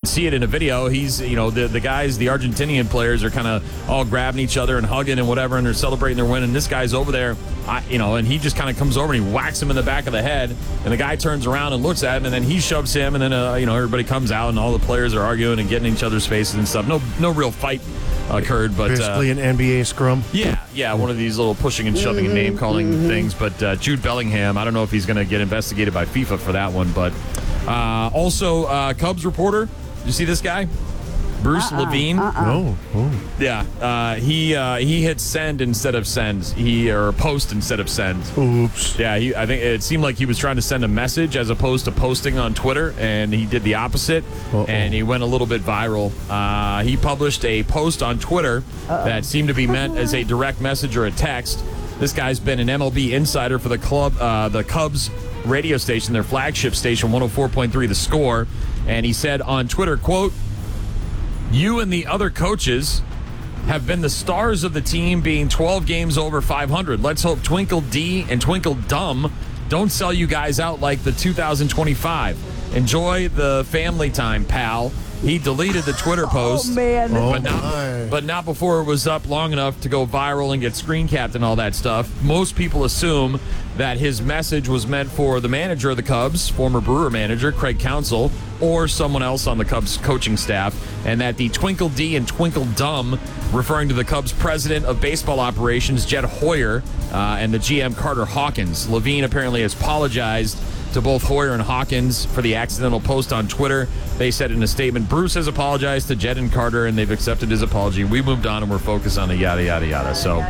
see it in a video. He's, the guys, the Argentinian players are kind of all grabbing each other and hugging and whatever, and they're celebrating their win. And this guy's over there, and he just kind of comes over and he whacks him in the back of the head. And the guy turns around and looks at him, and then he shoves him. And then, everybody comes out, and all the players are arguing and getting in each other's faces and stuff. No real fight occurred, but basically an NBA scrum. Yeah, one of these little pushing and shoving and name calling things. But Jude Bellingham, I don't know if he's going to get investigated by FIFA for that one. But also, Cubs reporter, did you see this guy? Bruce Levine. Oh. Yeah, he hit send instead of send. Or post instead of send. Oops. Yeah, I think it seemed like he was trying to send a message as opposed to posting on Twitter, and he did the opposite. And he went a little bit viral. He published a post on Twitter that seemed to be meant as a direct message or a text. This guy's been an MLB insider for the Cubs radio station, their flagship station, 104.3 The Score. And he said on Twitter, quote, "You and the other coaches have been the stars of the team, being 12 games over 500. Let's hope Twinkle D and Twinkle Dumb don't sell you guys out like the 2025. Enjoy the family time, pal." He deleted the Twitter post. Oh, man. But not before it was up long enough to go viral and get screen capped and all that stuff. Most people assume that his message was meant for the manager of the Cubs, former Brewer manager Craig Counsell, or someone else on the Cubs coaching staff, and that the Twinkle D and Twinkle Dumb, referring to the Cubs president of baseball operations, Jed Hoyer, and the GM Carter Hawkins. Levine apparently has apologized to both Hoyer and Hawkins for the accidental post on Twitter. They said in a statement, "Bruce has apologized to Jed and Carter, and they've accepted his apology. We moved on, and we're focused on the yada, yada, yada." So,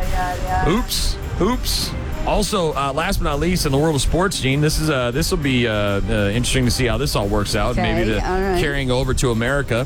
oops. Also, last but not least, in the world of sports, Gene, this will be interesting to see how this all works out. Okay, maybe right. Carrying over to America.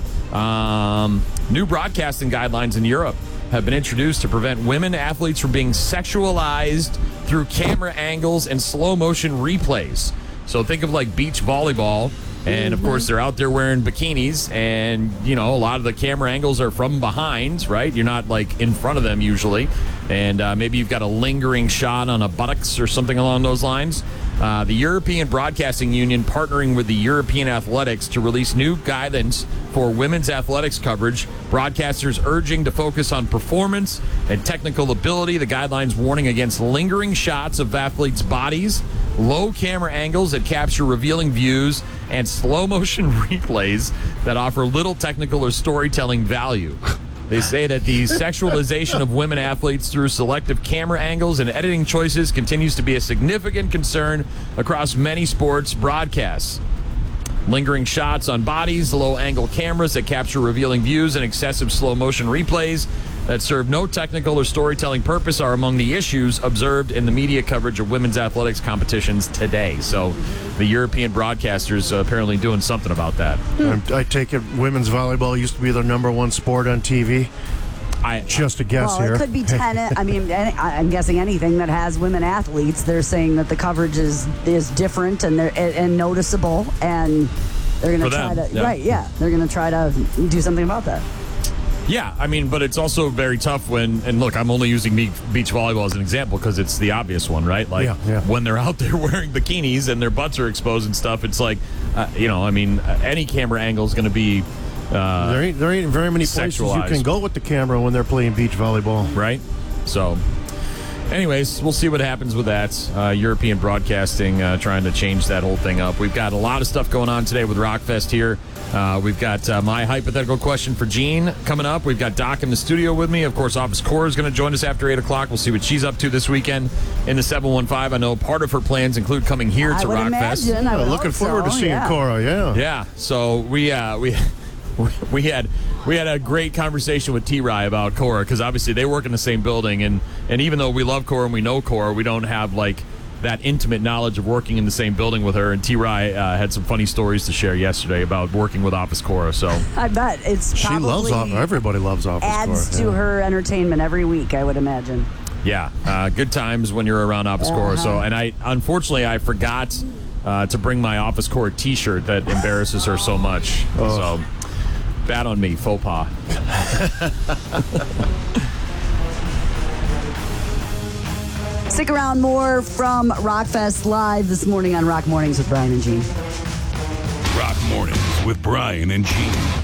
New broadcasting guidelines in Europe have been introduced to prevent women athletes from being sexualized through camera angles and slow motion replays. So think of like beach volleyball, and of course they're out there wearing bikinis, and a lot of the camera angles are from behind, right? You're not like in front of them usually, and maybe you've got a lingering shot on a buttocks or something along those lines. The European Broadcasting Union partnering with the European Athletics to release new guidance for women's athletics coverage. Broadcasters urging to focus on performance and technical ability. The guidelines warning against lingering shots of athletes' bodies, low camera angles that capture revealing views, and slow motion replays that offer little technical or storytelling value. They say that the sexualization of women athletes through selective camera angles and editing choices continues to be a significant concern across many sports broadcasts. Lingering shots on bodies, low-angle cameras that capture revealing views, and excessive slow-motion replays that serve no technical or storytelling purpose are among the issues observed in the media coverage of women's athletics competitions today. So the European broadcasters apparently doing something about that. I take it women's volleyball used to be the number one sport on TV. Just a guess here. It could be tennis. I mean, I'm guessing anything that has women athletes. They're saying that the coverage is different and noticeable, and they're going to try to they're going to try to do something about that. Yeah, I mean, but it's also very tough and look, I'm only using beach volleyball as an example because it's the obvious one, right? Like when they're out there wearing bikinis and their butts are exposed and stuff, it's like, any camera angle is going to be there ain't very many places you can go with the camera when they're playing beach volleyball. Right? So, anyways, we'll see what happens with that. European Broadcasting trying to change that whole thing up. We've got a lot of stuff going on today with Rockfest here. We've got my hypothetical question for Gene coming up. We've got Doc in the studio with me. Of course, Office Cora is going to join us after 8 o'clock. We'll see what she's up to this weekend in the 715. I know part of her plans include coming here to Rockfest. Looking forward to seeing Cora, Yeah, so we had a great conversation with T-Ry about Cora because obviously they work in the same building, and even though we love Cora and we know Cora, we don't have like that intimate knowledge of working in the same building with her. And T-Ry had some funny stories to share yesterday about working with Office Cora. So I bet everybody loves Office Cora. Adds to her entertainment every week, I would imagine. Yeah, good times when you're around Office Cora. So, and unfortunately I forgot to bring my Office Cora T-shirt that embarrasses her so much. So. Bad on me, faux pas. Stick around, more from Rockfest live this morning on Rock Mornings with Brian and Gene. Rock Mornings with Brian and Gene.